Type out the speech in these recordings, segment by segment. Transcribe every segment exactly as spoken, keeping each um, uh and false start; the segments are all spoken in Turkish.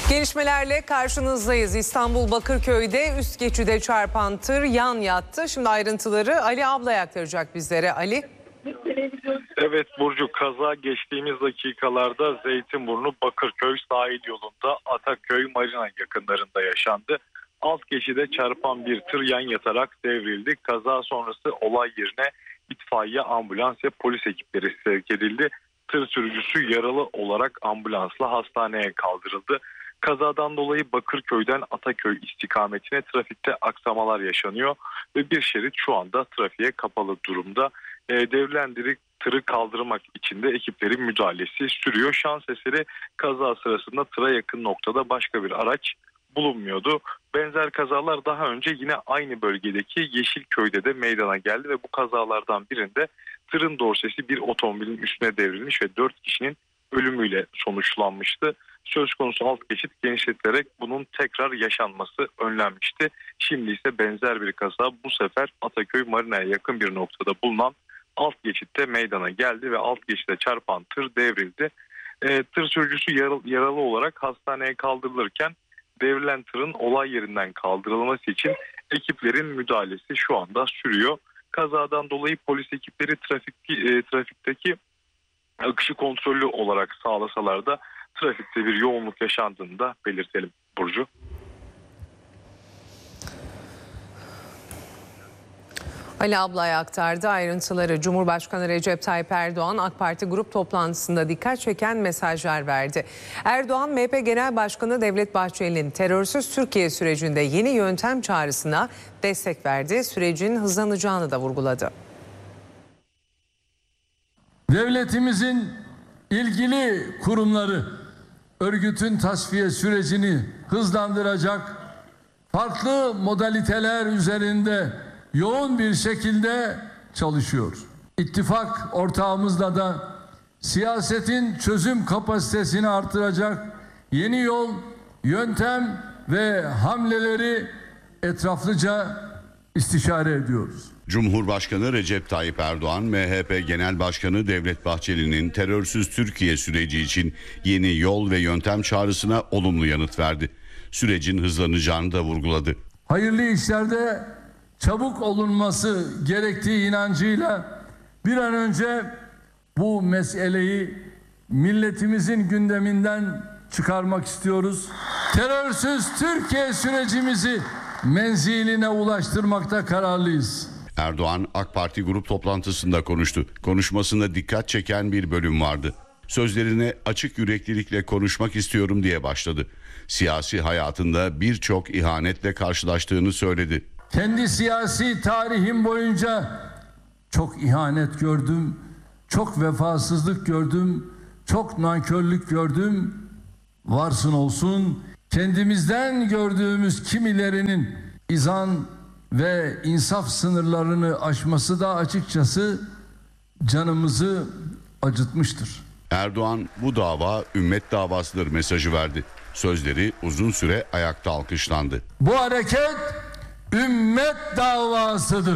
Gelişmelerle karşınızdayız. İstanbul Bakırköy'de üst geçide çarpan tır yan yattı. Şimdi ayrıntıları Ali abla aktaracak bizlere. Ali. Evet Burcu, kaza geçtiğimiz dakikalarda Zeytinburnu Bakırköy sahil yolunda Ataköy Marina yakınlarında yaşandı. Alt geçide çarpan bir tır yan yatarak devrildi. Kaza sonrası olay yerine itfaiye, ambulans ve polis ekipleri sevk edildi. Tır sürücüsü yaralı olarak ambulansla hastaneye kaldırıldı. Kazadan dolayı Bakırköy'den Ataköy istikametine trafikte aksamalar yaşanıyor ve bir şerit şu anda trafiğe kapalı durumda. E, devrilen tırı kaldırmak için de ekiplerin müdahalesi sürüyor. Şans eseri kaza sırasında tıra yakın noktada başka bir araç bulunmuyordu. Benzer kazalar daha önce yine aynı bölgedeki Yeşilköy'de de meydana geldi ve bu kazalardan birinde tırın dorsesi bir otomobilin üstüne devrilmiş ve dört kişinin ölümüyle sonuçlanmıştı. Söz konusu alt geçit genişletilerek bunun tekrar yaşanması önlenmişti. Şimdi ise benzer bir kaza bu sefer Ataköy Marina'ya yakın bir noktada bulunan alt geçitte meydana geldi ve alt geçite çarpan tır devrildi. E, tır sürücüsü yaralı, yaralı olarak hastaneye kaldırılırken devrilen tırın olay yerinden kaldırılması için ekiplerin müdahalesi şu anda sürüyor. Kazadan dolayı polis ekipleri trafik, e, trafikteki akışı kontrollü olarak sağlasalar da trafikte bir yoğunluk yaşandığını da belirtelim Burcu. Ali ablaya aktardı ayrıntıları. Cumhurbaşkanı Recep Tayyip Erdoğan AK Parti grup toplantısında dikkat çeken mesajlar verdi. Erdoğan, M H P Genel Başkanı Devlet Bahçeli'nin terörsüz Türkiye sürecinde yeni yöntem çağrısına destek verdi. Sürecin hızlanacağını da vurguladı. Devletimizin ilgili kurumları örgütün tasfiye sürecini hızlandıracak farklı modaliteler üzerinde yoğun bir şekilde çalışıyor. İttifak ortağımızla da siyasetin çözüm kapasitesini artıracak yeni yol, yöntem ve hamleleri etraflıca istişare ediyoruz. Cumhurbaşkanı Recep Tayyip Erdoğan, M H P Genel Başkanı Devlet Bahçeli'nin terörsüz Türkiye süreci için yeni yol ve yöntem çağrısına olumlu yanıt verdi. Sürecin hızlanacağını da vurguladı. Hayırlı işlerde çabuk olunması gerektiği inancıyla bir an önce bu meseleyi milletimizin gündeminden çıkarmak istiyoruz. Terörsüz Türkiye sürecimizi menziline ulaştırmakta kararlıyız. Erdoğan AK Parti grup toplantısında konuştu. Konuşmasında dikkat çeken bir bölüm vardı. Sözlerine açık yüreklilikle konuşmak istiyorum diye başladı. Siyasi hayatında birçok ihanetle karşılaştığını söyledi. Kendi siyasi tarihim boyunca çok ihanet gördüm, çok vefasızlık gördüm, çok nankörlük gördüm. Varsın olsun kendimizden gördüğümüz kimilerinin izan ve insaf sınırlarını aşması da açıkçası canımızı acıtmıştır. Erdoğan bu dava ümmet davasıdır mesajı verdi. Sözleri uzun süre ayakta alkışlandı. Bu hareket ümmet davasıdır.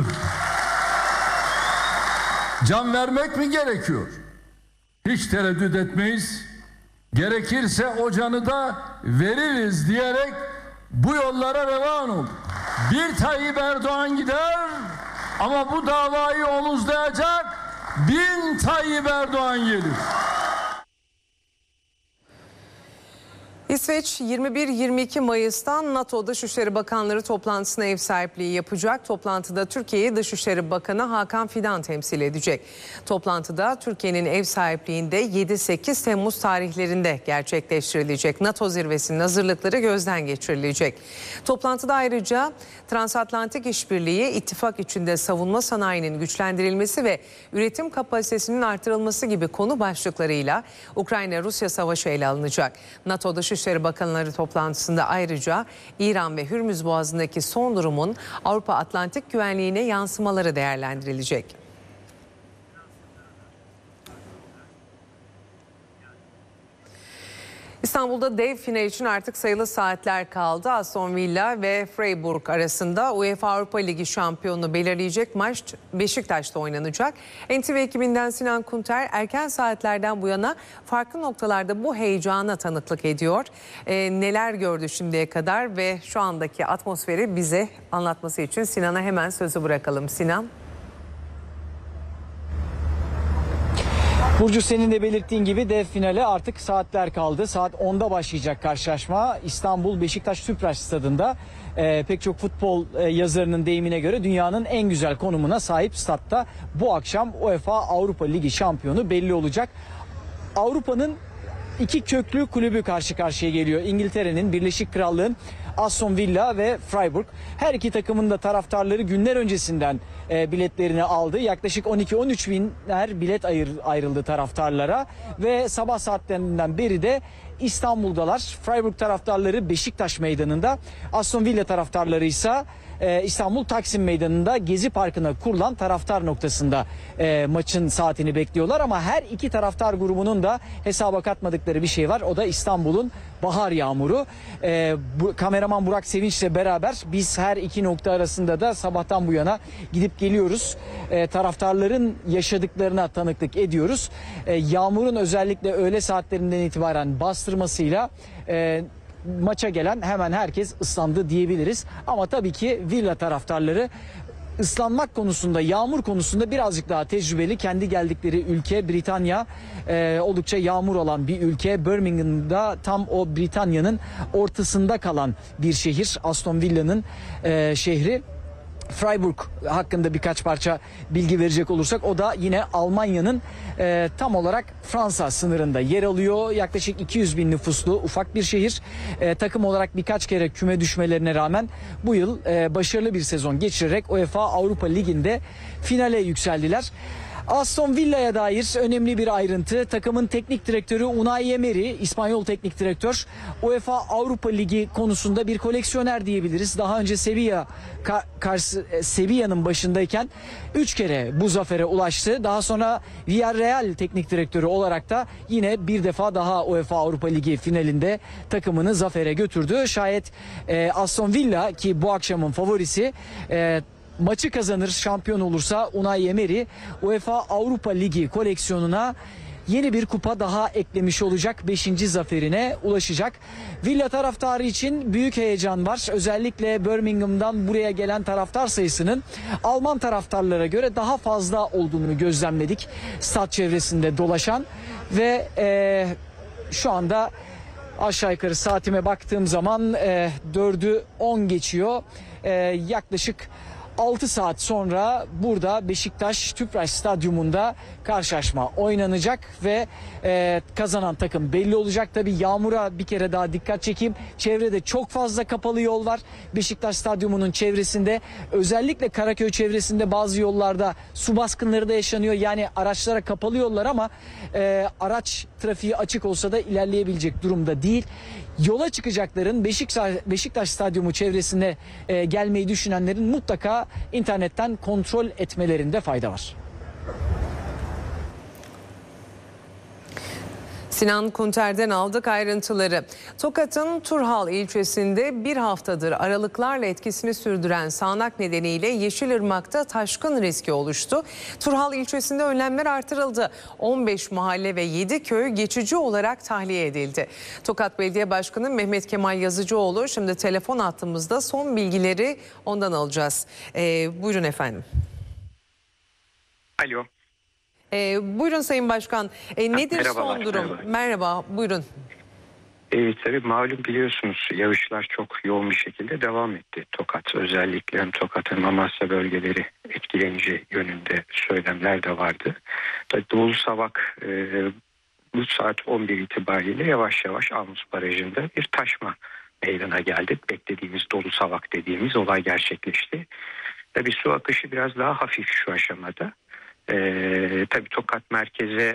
Can vermek mi gerekiyor? Hiç tereddüt etmeyiz. Gerekirse o canı da veririz diyerek bu yollara revan ol. Bir Tayyip Erdoğan gider ama bu davayı omuzlayacak bin Tayyip Erdoğan gelir. İsveç yirmi bir yirmi iki Mayıs'tan NATO Dışişleri Bakanları toplantısına ev sahipliği yapacak. Toplantıda Türkiye'yi Dışişleri Bakanı Hakan Fidan temsil edecek. Toplantıda Türkiye'nin ev sahipliğinde yedi sekiz Temmuz tarihlerinde gerçekleştirilecek NATO zirvesinin hazırlıkları gözden geçirilecek. Toplantıda ayrıca transatlantik işbirliği, ittifak içinde savunma sanayinin güçlendirilmesi ve üretim kapasitesinin artırılması gibi konu başlıklarıyla Ukrayna-Rusya savaşı ele alınacak. NATO Dışişleri Dışişleri Bakanları toplantısında ayrıca İran ve Hürmüz Boğazı'ndaki son durumun Avrupa Atlantik güvenliğine yansımaları değerlendirilecek. İstanbul'da dev final için artık sayılı saatler kaldı. Aston Villa ve Freiburg arasında UEFA Avrupa Ligi şampiyonunu belirleyecek maç Beşiktaş'ta oynanacak. N T V ekibinden Sinan Kunter erken saatlerden bu yana farklı noktalarda bu heyecana tanıklık ediyor. E, neler gördü şimdiye kadar ve şu andaki atmosferi bize anlatması için Sinan'a hemen sözü bırakalım. Sinan. Burcu, senin de belirttiğin gibi dev finale artık saatler kaldı. Saat onda başlayacak karşılaşma. İstanbul Beşiktaş Tüpraş Stadı'nda e, pek çok futbol e, yazarının deyimine göre dünyanın en güzel konumuna sahip statta bu akşam UEFA Avrupa Ligi şampiyonu belli olacak. Avrupa'nın iki köklü kulübü karşı karşıya geliyor. İngiltere'nin, Birleşik Krallığın Aston Villa ve Freiburg. Her iki takımın da taraftarları günler öncesinden e, biletlerini aldı. Yaklaşık on iki on üç binler bilet ayır, ayrıldı taraftarlara ve sabah saatlerinden beri de İstanbul'dalar. Freiburg taraftarları Beşiktaş Meydanı'nda, Aston Villa taraftarları ise e, İstanbul Taksim Meydanı'nda Gezi Parkı'na kurulan taraftar noktasında e, maçın saatini bekliyorlar. Ama her iki taraftar grubunun da hesaba katmadıkları bir şey var. O da İstanbul'un bahar yağmuru. E, bu, kameraman Burak Sevinç'le beraber biz her iki nokta arasında da sabahtan bu yana gidip geliyoruz. E, taraftarların yaşadıklarına tanıklık ediyoruz. E, yağmurun özellikle öğle saatlerinden itibaren bastırmasıyla e, maça gelen hemen herkes ıslandı diyebiliriz. Ama tabii ki Villa taraftarları ıslanmak konusunda, yağmur konusunda birazcık daha tecrübeli. Kendi geldikleri ülke Britanya, e, oldukça yağmur olan bir ülke. Birmingham'da tam o Britanya'nın ortasında kalan bir şehir. Aston Villa'nın e, şehri. Freiburg hakkında birkaç parça bilgi verecek olursak, o da yine Almanya'nın e, tam olarak Fransa sınırında yer alıyor. Yaklaşık iki yüz bin nüfuslu ufak bir şehir. E, takım olarak birkaç kere küme düşmelerine rağmen bu yıl e, başarılı bir sezon geçirerek UEFA Avrupa Ligi'nde finale yükseldiler. Aston Villa'ya dair önemli bir ayrıntı: takımın teknik direktörü Unai Emery, İspanyol teknik direktör, UEFA Avrupa Ligi konusunda bir koleksiyoner diyebiliriz. Daha önce Sevilla karşı Sevilla'nın başındayken üç kere bu zafere ulaştı. Daha sonra Villarreal teknik direktörü olarak da yine bir defa daha UEFA Avrupa Ligi finalinde takımını zafere götürdü. Şayet e, Aston Villa, ki bu akşamın favorisi, e, maçı kazanır, şampiyon olursa Unai Emery UEFA Avrupa Ligi koleksiyonuna yeni bir kupa daha eklemiş olacak. beşinci zaferine ulaşacak. Villa taraftarı için büyük heyecan var. Özellikle Birmingham'dan buraya gelen taraftar sayısının Alman taraftarlara göre daha fazla olduğunu gözlemledik. Stat çevresinde dolaşan ve e, şu anda aşağı yukarı saatime baktığım zaman e, dördü on geçiyor. E, yaklaşık altı saat sonra burada Beşiktaş Tüpraş Stadyumunda karşılaşma oynanacak ve e, kazanan takım belli olacak. Tabii yağmura bir kere daha dikkat çekeyim. Çevrede çok fazla kapalı yol var. Beşiktaş Stadyumu'nun çevresinde, özellikle Karaköy çevresinde bazı yollarda su baskınları da yaşanıyor. Yani araçlara kapalı yollar ama e, araç trafiği açık olsa da ilerleyebilecek durumda değil. Yola çıkacakların, Beşiktaş, Beşiktaş Stadyumu çevresine e, gelmeyi düşünenlerin mutlaka internetten kontrol etmelerinde fayda var. Sinan Kunter'den aldık ayrıntıları. Tokat'ın Turhal ilçesinde bir haftadır aralıklarla etkisini sürdüren sağanak nedeniyle Yeşilırmak'ta taşkın riski oluştu. Turhal ilçesinde önlemler artırıldı. on beş mahalle ve yedi köy geçici olarak tahliye edildi. Tokat Belediye Başkanı Mehmet Kemal Yazıcıoğlu şimdi telefon hattımızda, son bilgileri ondan alacağız. Ee, buyurun efendim. Alo. Ee, buyurun Sayın Başkan. Ee, nedir Merhabalar, son durum? merhaba. Merhaba, buyurun. Evet, tabii malum biliyorsunuz yağışlar çok yoğun bir şekilde devam etti. Tokat, özellikle hem Tokat hem Amasya bölgeleri etkileneceği yönünde söylemler de vardı. Tabii Doğulu Savak e, bu saat on bir itibariyle yavaş yavaş Almus Barajı'nda bir taşma meydana geldi. Beklediğimiz Dolu Savak dediğimiz olay gerçekleşti. Tabii su akışı biraz daha hafif şu aşamada. Ee, tabii Tokat merkeze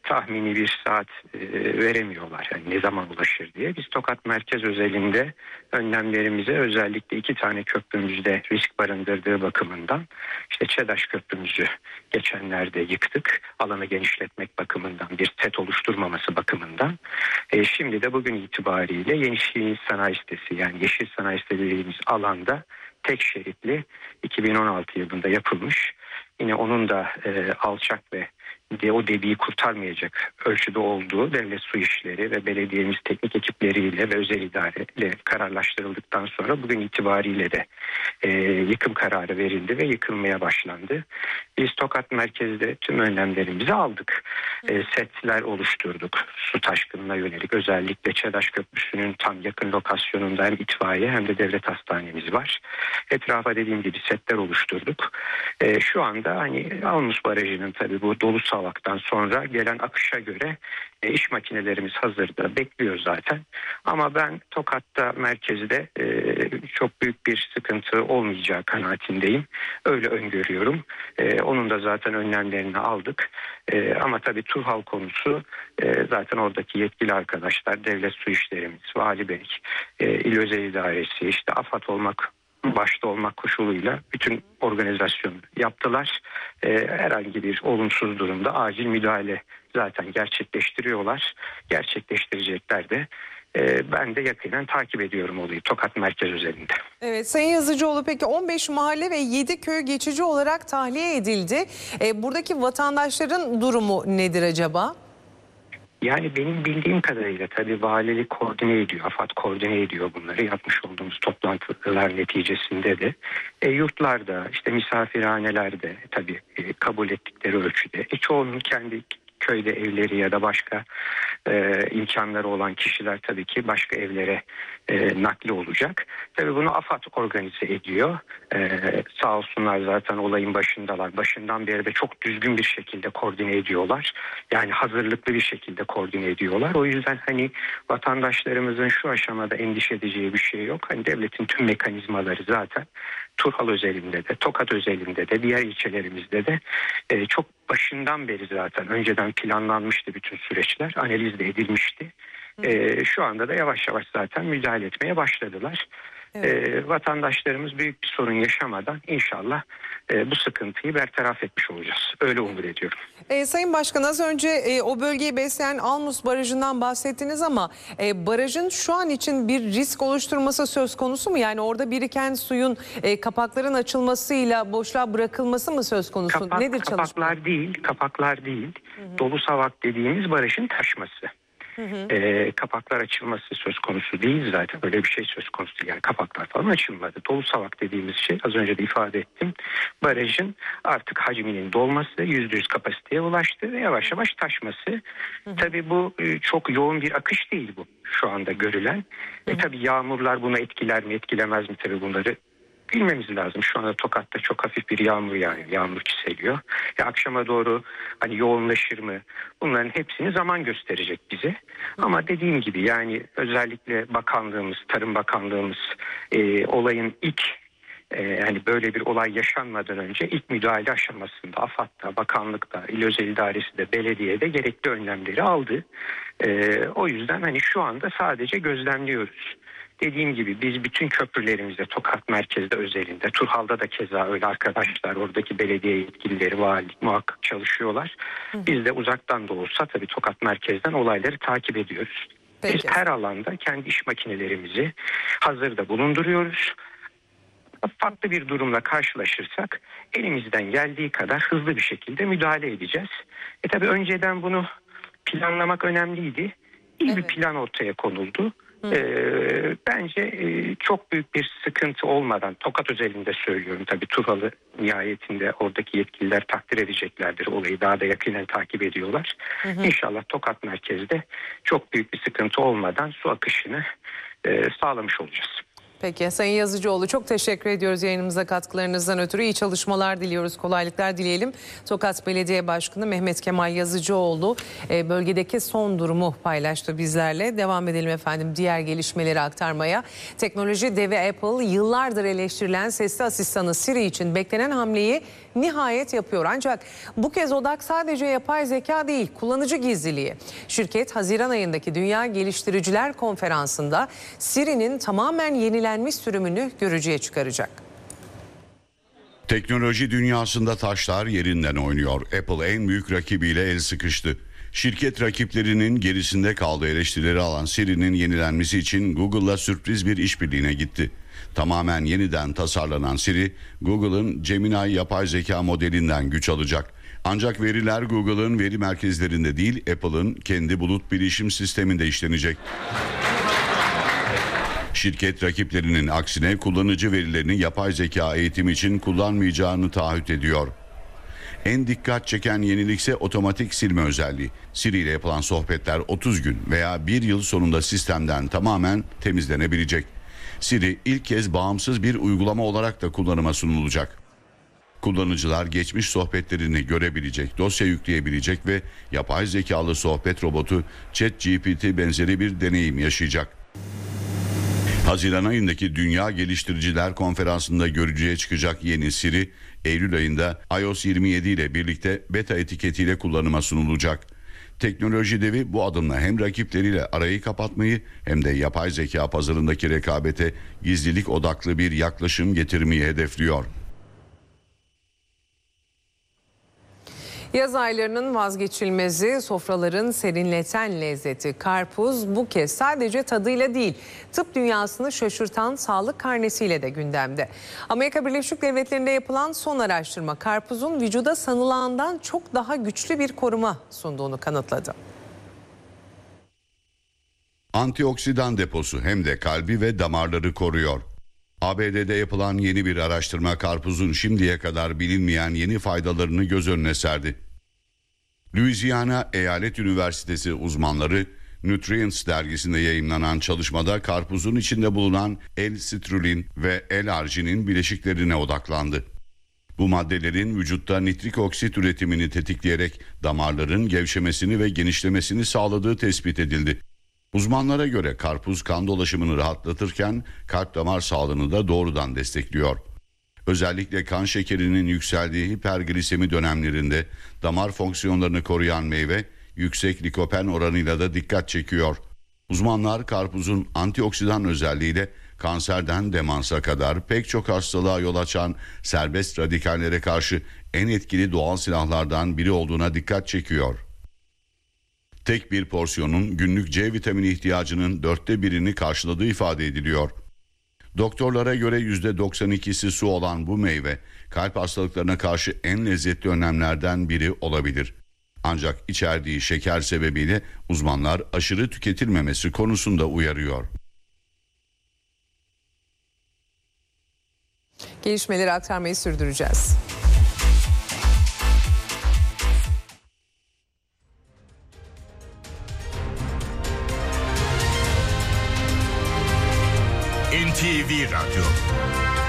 tahmini bir saat e, veremiyorlar. Yani ne zaman ulaşır diye. Biz Tokat merkez özelinde önlemlerimize özellikle iki tane köprümüzde risk barındırdığı bakımından işte ÇEDAŞ köprümüzü geçenlerde yıktık. Alanı genişletmek bakımından, bir set oluşturmaması bakımından. E, şimdi de bugün itibariyle Yenişehir Sanayi Sitesi, yani Yeşil Sanayi Sitesi dediğimiz alanda tek şeritli iki bin on altı yılında yapılmış. Yine onun da e, alçak ve de o debiyi kurtarmayacak ölçüde olduğu devlet su işleri ve belediyemiz teknik ekipleriyle ve özel idareyle kararlaştırıldıktan sonra bugün itibariyle de e, yıkım kararı verildi ve yıkılmaya başlandı. Biz Tokat merkezde tüm önlemlerimizi aldık. E, setler oluşturduk su taşkınına yönelik. Özellikle ÇEDAŞ Köprüsü'nün tam yakın lokasyonunda hem itfaiye hem de devlet hastanemiz var. Etrafa dediğim gibi setler oluşturduk. E, şu anda hani Almus Barajı'nın tabii bu dolu savaktan sonra gelen akışa göre e, iş makinelerimiz hazırda bekliyor zaten. Ama ben Tokat'ta merkezde e, çok büyük bir sıkıntı olmayacağı kanaatindeyim. Öyle öngörüyorum. E, onun da zaten önlemlerini aldık. E, ama tabii Turhal konusu e, zaten oradaki yetkili arkadaşlar, devlet su işlerimiz, Vali Bey, e, İl Özel İdaresi, işte AFAD olmak başta olmak koşuluyla bütün organizasyonu yaptılar. Ee, herhangi bir olumsuz durumda acil müdahale zaten gerçekleştiriyorlar. Gerçekleştirecekler de. Ee, ben de yakinen takip ediyorum olayı Tokat merkez özelinde. Evet Sayın Yazıcıoğlu, peki on beş mahalle ve yedi köy geçici olarak tahliye edildi. Ee, buradaki vatandaşların durumu nedir acaba? Yani benim bildiğim kadarıyla tabii valilik koordine ediyor, AFAD koordine ediyor bunları. Yapmış olduğumuz toplantılar neticesinde de e, yurtlarda, işte misafirhanelerde tabii e, kabul ettikleri ölçüde. E, çoğunun kendi köyde evleri ya da başka e, imkanları olan kişiler tabii ki başka evlere e, nakli olacak. Tabii bunu AFAD organize ediyor. E, sağ olsunlar zaten olayın başındalar. Başından beri de çok düzgün bir şekilde koordine ediyorlar. Yani hazırlıklı bir şekilde koordine ediyorlar. O yüzden hani vatandaşlarımızın şu aşamada endişe edeceği bir şey yok. Hani devletin tüm mekanizmaları zaten Turhal özelinde de, Tokat özelinde de, diğer ilçelerimizde de e, çok başından beri zaten önceden planlanmıştı bütün süreçler, analiz de edilmişti. E, şu anda da yavaş yavaş zaten müdahale etmeye başladılar. Evet. E, vatandaşlarımız büyük bir sorun yaşamadan inşallah e, bu sıkıntıyı bertaraf etmiş olacağız. Öyle umut ediyorum. E, Sayın Başkan, az önce e, o bölgeyi besleyen Almus Barajı'ndan bahsettiniz ama e, barajın şu an için bir risk oluşturması söz konusu mu? Yani orada biriken suyun e, kapakların açılmasıyla boşluğa bırakılması mı söz konusu? Kapak, Nedir çalışma? Kapaklar değil, kapaklar değil. Hı hı. Dolu savak dediğimiz barajın taşması. Hı hı. E, kapaklar açılması söz konusu değil zaten, öyle bir şey söz konusu değil. Yani kapaklar falan açılmadı. Dolu savak dediğimiz şey, az önce de ifade ettim, barajın artık hacminin dolması, yüzde yüz kapasiteye ulaştı ve yavaş yavaş taşması. Hı hı. Tabii bu e, çok yoğun bir akış değil bu şu anda görülen. Hı hı. E, tabii yağmurlar buna etkiler mi etkilemez mi, tabii bunları bilmemiz lazım. Şu anda Tokat'ta çok hafif bir yağmur yağıyor. Yağmur çiseliyor. Ya akşama doğru hani yoğunlaşır mı? Bunların hepsini zaman gösterecek bize. Ama dediğim gibi yani özellikle bakanlığımız, Tarım Bakanlığımız e, olayın ilk e, yani böyle bir olay yaşanmadan önce ilk müdahale aşamasında AFAD'da, bakanlıkta, İl Özel İdaresi de, belediyede gerekli önlemleri aldı. E, o yüzden hani şu anda sadece gözlemliyoruz. Dediğim gibi biz bütün köprülerimizde, Tokat merkezde özelinde, Turhal'da da keza öyle arkadaşlar, oradaki belediye yetkilileri, valilik muhakkak çalışıyorlar. Hı. Biz de uzaktan da olsa tabii Tokat merkezden olayları takip ediyoruz. Peki. Biz her alanda kendi iş makinelerimizi hazırda bulunduruyoruz. Farklı bir durumla karşılaşırsak elimizden geldiği kadar hızlı bir şekilde müdahale edeceğiz. E tabii önceden bunu planlamak önemliydi. İyi evet. bir plan ortaya konuldu. Ee, bence e, çok büyük bir sıkıntı olmadan, Tokat özelinde söylüyorum tabii, Turhal'ı nihayetinde oradaki yetkililer takdir edeceklerdir, olayı daha da yakinen takip ediyorlar. Hı hı. İnşallah Tokat merkezde çok büyük bir sıkıntı olmadan su akışını e, sağlamış olacağız. Peki Sayın Yazıcıoğlu, çok teşekkür ediyoruz yayınımıza katkılarınızdan ötürü. İyi çalışmalar diliyoruz, kolaylıklar dileyelim. Tokat Belediye Başkanı Mehmet Kemal Yazıcıoğlu bölgedeki son durumu paylaştı bizlerle. Devam edelim efendim diğer gelişmeleri aktarmaya. Teknoloji devi Apple yıllardır eleştirilen sesli asistanı Siri için beklenen hamleyi nihayet yapıyor. Ancak bu kez odak sadece yapay zeka değil, kullanıcı gizliliği. Şirket Haziran ayındaki Dünya Geliştiriciler Konferansı'nda Siri'nin tamamen yenilenmiş sürümünü görücüye çıkaracak. Teknoloji dünyasında taşlar yerinden oynuyor. Apple en büyük rakibiyle el sıkıştı. Şirket rakiplerinin gerisinde kaldığı eleştirileri alan Siri'nin yenilenmesi için Google'la sürpriz bir işbirliğine gitti. Tamamen yeniden tasarlanan Siri, Google'ın Gemini yapay zeka modelinden güç alacak. Ancak veriler Google'ın veri merkezlerinde değil, Apple'ın kendi bulut bilişim sisteminde işlenecek. Şirket rakiplerinin aksine kullanıcı verilerini yapay zeka eğitimi için kullanmayacağını taahhüt ediyor. En dikkat çeken yenilikse otomatik silme özelliği. Siri ile yapılan sohbetler otuz gün veya bir yıl sonunda sistemden tamamen temizlenebilecek. Siri ilk kez bağımsız bir uygulama olarak da kullanıma sunulacak. Kullanıcılar geçmiş sohbetlerini görebilecek, dosya yükleyebilecek ve yapay zekalı sohbet robotu ChatGPT benzeri bir deneyim yaşayacak. Haziran ayındaki Dünya Geliştiriciler Konferansı'nda görücüye çıkacak yeni Siri, Eylül ayında iOS yirmi yedi ile birlikte beta etiketiyle kullanıma sunulacak. Teknoloji devi bu adımla hem rakipleriyle arayı kapatmayı hem de yapay zeka pazarındaki rekabete gizlilik odaklı bir yaklaşım getirmeyi hedefliyor. Yaz aylarının vazgeçilmezi, sofraların serinleten lezzeti karpuz bu kez sadece tadıyla değil, tıp dünyasını şaşırtan sağlık karnesiyle de gündemde. Amerika Birleşik Devletleri'nde yapılan son araştırma karpuzun vücuda sanılandan çok daha güçlü bir koruma sunduğunu kanıtladı. Antioksidan deposu hem de kalbi ve damarları koruyor. A B D'de yapılan yeni bir araştırma karpuzun şimdiye kadar bilinmeyen yeni faydalarını göz önüne serdi. Louisiana Eyalet Üniversitesi uzmanları Nutrients dergisinde yayımlanan çalışmada karpuzun içinde bulunan L-sitrulin ve L-arginin bileşiklerine odaklandı. Bu maddelerin vücutta nitrik oksit üretimini tetikleyerek damarların gevşemesini ve genişlemesini sağladığı tespit edildi. Uzmanlara göre karpuz kan dolaşımını rahatlatırken kalp damar sağlığını da doğrudan destekliyor. Özellikle kan şekerinin yükseldiği hiperglisemi dönemlerinde damar fonksiyonlarını koruyan meyve yüksek likopen oranıyla da dikkat çekiyor. Uzmanlar karpuzun antioksidan özelliğiyle kanserden demansa kadar pek çok hastalığa yol açan serbest radikallere karşı en etkili doğal silahlardan biri olduğuna dikkat çekiyor. Tek bir porsiyonun günlük C vitamini ihtiyacının dörtte birini karşıladığı ifade ediliyor. Doktorlara göre yüzde doksan ikisi su olan bu meyve kalp hastalıklarına karşı en lezzetli önlemlerden biri olabilir. Ancak içerdiği şeker sebebiyle uzmanlar aşırı tüketilmemesi konusunda uyarıyor. Gelişmeleri aktarmayı sürdüreceğiz. N T V Radyo